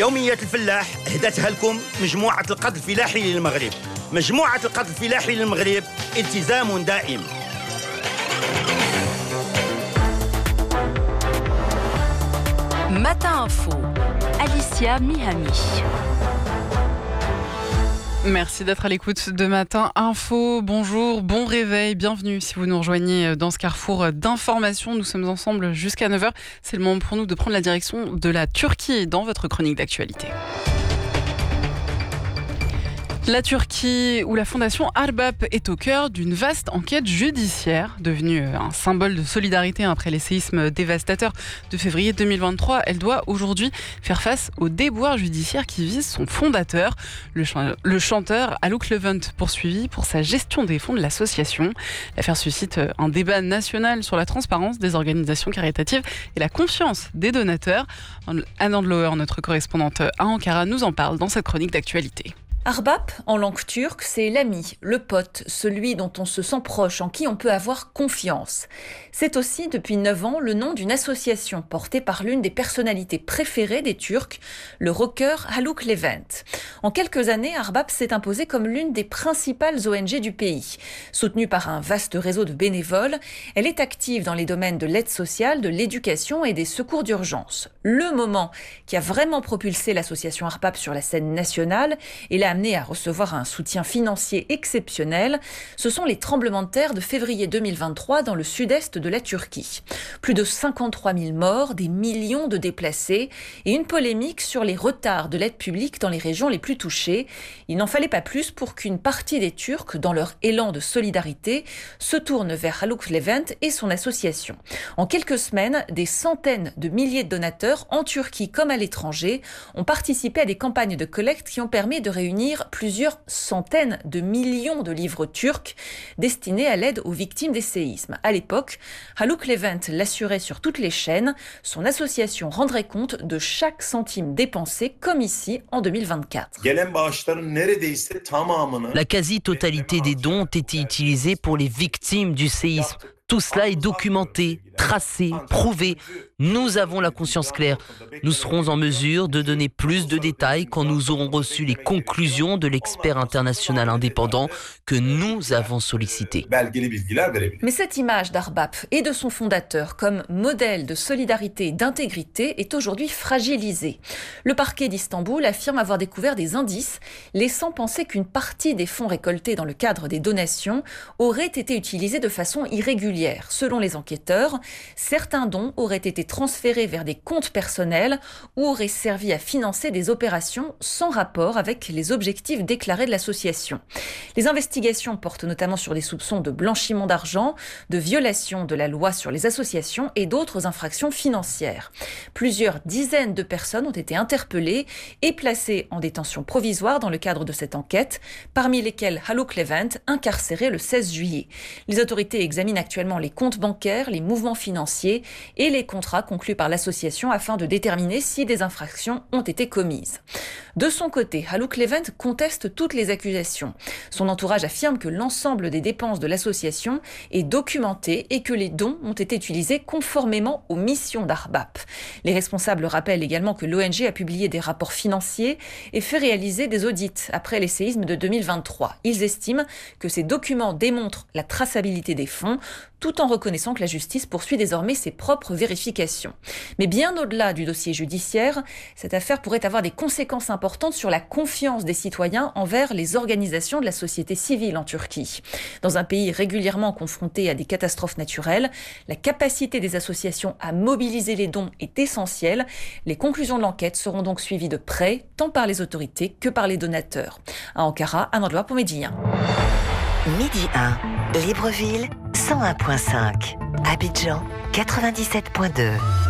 يوميات الفلاح هدتها لكم مجموعة القرض الفلاحي للمغرب. مجموعة القرض الفلاحي للمغرب التزام دائم. Matin Info, Alicia Mihami. Merci d'être à l'écoute de Matin Info. Bonjour, bon réveil, bienvenue si vous nous rejoignez dans ce carrefour d'informations. Nous sommes ensemble jusqu'à 9h. C'est le moment pour nous de prendre la direction de la Turquie dans votre chronique d'actualité. La Turquie, où la fondation Arbap est au cœur d'une vaste enquête judiciaire, devenue un symbole de solidarité après les séismes dévastateurs de février 2023. Elle doit aujourd'hui faire face au déboire judiciaire qui vise son fondateur, le chanteur Haluk Levent, poursuivi pour sa gestion des fonds de l'association. L'affaire suscite un débat national sur la transparence des organisations caritatives et la confiance des donateurs. Anne Andloer, notre correspondante à Ankara, nous en parle dans cette chronique d'actualité. Arbap, en langue turque, c'est l'ami, le pote, celui dont on se sent proche, en qui on peut avoir confiance. C'est aussi, depuis 9 ans, le nom d'une association portée par l'une des personnalités préférées des Turcs, le rocker Haluk Levent. En quelques années, Arbap s'est imposée comme l'une des principales ONG du pays. Soutenue par un vaste réseau de bénévoles, elle est active dans les domaines de l'aide sociale, de l'éducation et des secours d'urgence. Le moment qui a vraiment propulsé l'association Arbap sur la scène nationale et l'a amené à recevoir un soutien financier exceptionnel, ce sont les tremblements de terre de février 2023 dans le sud-est de la Turquie. Plus de 53 000 morts, des millions de déplacés et une polémique sur les retards de l'aide publique dans les régions les plus touchées. Il n'en fallait pas plus pour qu'une partie des Turcs, dans leur élan de solidarité, se tourne vers Haluk Levent et son association. En quelques semaines, des centaines de milliers de donateurs, en Turquie comme à l'étranger, ont participé à des campagnes de collecte qui ont permis de réunir plusieurs centaines de millions de livres turcs destinés à l'aide aux victimes des séismes. À l'époque, Haluk Levent l'assurait sur toutes les chaînes. Son association rendrait compte de chaque centime dépensé, comme ici en 2024. La quasi-totalité des dons ont été utilisés pour les victimes du séisme. Tout cela est documenté, tracé, prouvé. Nous avons la conscience claire. Nous serons en mesure de donner plus de détails quand nous aurons reçu les conclusions de l'expert international indépendant que nous avons sollicité. Mais cette image d'Arbap et de son fondateur comme modèle de solidarité et d'intégrité est aujourd'hui fragilisée. Le parquet d'Istanbul affirme avoir découvert des indices laissant penser qu'une partie des fonds récoltés dans le cadre des donations auraient été utilisés de façon irrégulière. Selon les enquêteurs, certains dons auraient été transférés vers des comptes personnels ou auraient servi à financer des opérations sans rapport avec les objectifs déclarés de l'association. Les investigations portent notamment sur des soupçons de blanchiment d'argent, de violation de la loi sur les associations et d'autres infractions financières. Plusieurs dizaines de personnes ont été interpellées et placées en détention provisoire dans le cadre de cette enquête, parmi lesquelles Haluk Levent, incarcéré le 16 juillet. Les autorités examinent actuellement les comptes bancaires, les mouvements financiers et les contrats conclus par l'association afin de déterminer si des infractions ont été commises. De son côté, Haluk Levent conteste toutes les accusations. Son entourage affirme que l'ensemble des dépenses de l'association est documenté et que les dons ont été utilisés conformément aux missions d'Arbap. Les responsables rappellent également que l'ONG a publié des rapports financiers et fait réaliser des audits après les séismes de 2023. Ils estiment que ces documents démontrent la traçabilité des fonds, tout en reconnaissant que la justice poursuit désormais ses propres vérifications. Mais bien au-delà du dossier judiciaire, cette affaire pourrait avoir des conséquences importantes sur la confiance des citoyens envers les organisations de la société civile en Turquie. Dans un pays régulièrement confronté à des catastrophes naturelles, la capacité des associations à mobiliser les dons est essentielle. Les conclusions de l'enquête seront donc suivies de près, tant par les autorités que par les donateurs. À Ankara, un endroit pour Médien. Midi 1, Libreville 101.5, Abidjan 97.2.